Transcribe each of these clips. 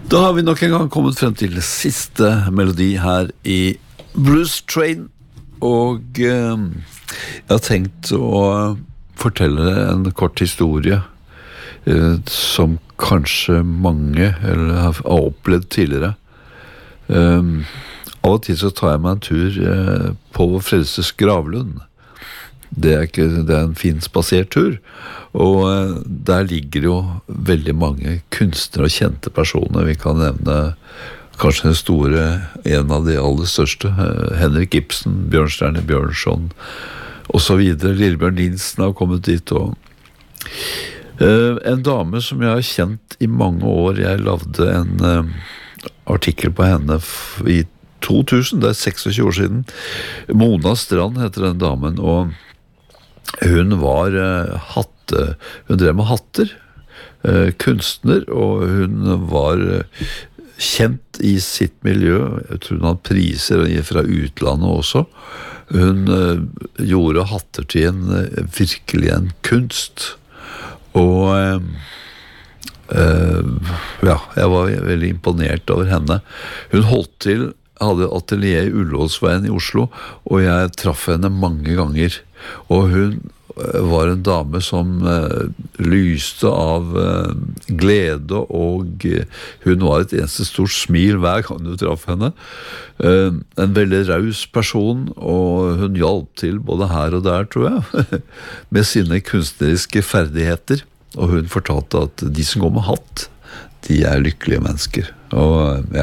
Da har vi nok en gang kommet frem til siste melodi her i Blues Train, og jeg har tenkt å fortelle en kort historie som kanskje mange har opplevd tidligere. Av og til så tar jeg meg en tur på Vår Frelses gravlund. Det er en fin spasertur, og der ligger jo veldig mange kunstnere og kjente personer. Vi kan nevne kanskje den store, en av de aller største, Henrik Ibsen, Bjørnstjerne Bjørnson og så videre. Lillebjørn Nilsen har kommet dit, og en dame som jeg har kjent i mange år. Jeg lagde en artikkel på henne i 2000, det er 26 år siden. Mona Strand heter den damen, og hun var hun drev med hatter, kunstner, og hun var kjent i sitt miljø. Jeg tror hun hadde priser fra utlandet også. Hun gjorde hatter til virkelig en kunst, og ja, jeg var veldig imponert over henne. Hun hadde atelier i Ullevålsveien i Oslo, og jeg traff henne mange ganger, og hun var en dame som lyste av glede, og hun var et eneste stort smil hver gang du traff henne. En veldig raus person, og hun hjalp til både her og der, tror jeg, med sine kunstneriske ferdigheter. Og hun fortalte at de som går med hatt, de er lykkelige mennesker. Og ja,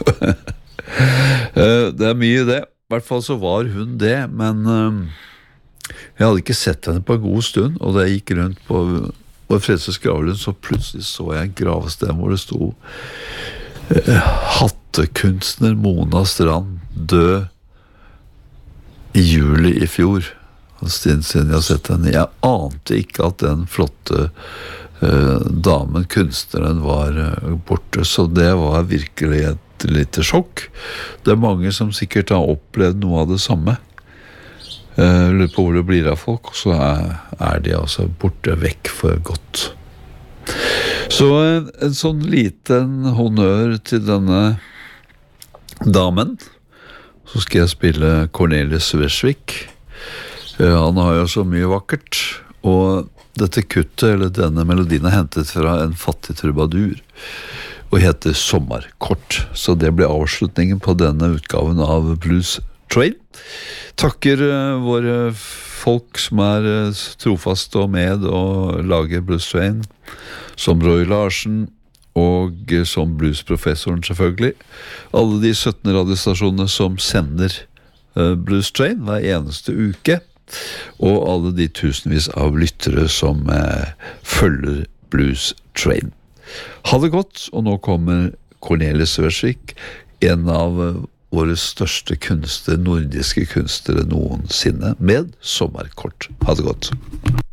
det er mye det. I hvert fall så var hun det, men jeg hadde ikke sett henne på en god stund, og da jeg gikk rundt på Vår Frelses gravlund, så plutselig så jeg en gravsted hvor det sto hattekunstner Mona Strand død i juli i fjor. Siden jeg har sett henne. Jeg ante ikke at den flotte damen, kunstneren, var borte, så det var virkelig et lite sjokk. Det er mange som sikkert har opplevd noe av det samme. Lurer på hvor det blir av folk, og så er de altså borte vekk for godt. Så en sånn liten honnør til denne damen. Så skal jeg spille Cornelis Vreeswijk. Han har jo så mye vakkert, og dette kuttet, eller denne melodien, er hentet fra en fattig trubadur, og heter Sommarkort. Så det ble avslutningen på denne utgaven av Blues Train. Takker våre folk som er trofaste og med og lager Blues Train, som Roy Larsen, og som bluesprofessoren selvfølgelig. Alle de 17 radiostasjonene som sender Blues Train hver eneste uke, og alle de tusenvis av lyttere som følger Blues Train. Ha det godt, og nå kommer Cornelis Vreeswijk, en av våre største nordiske kunstnere noensinne, med Sommarkort. Ha det godt.